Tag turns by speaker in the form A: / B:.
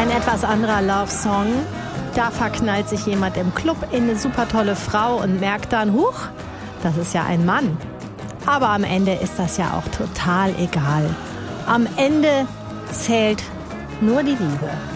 A: Ein etwas anderer Love-Song. Da verknallt sich jemand im Club in eine super tolle Frau und merkt dann, huch, das ist ja ein Mann. Aber am Ende ist das ja auch total egal. Am Ende zählt nur die Liebe.